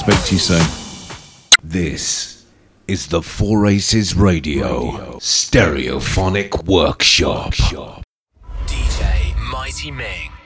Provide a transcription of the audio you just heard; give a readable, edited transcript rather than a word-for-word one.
Speak to you soon. This is the Four Aces Radio Stereophonic Workshop. DJ Mighty Ming.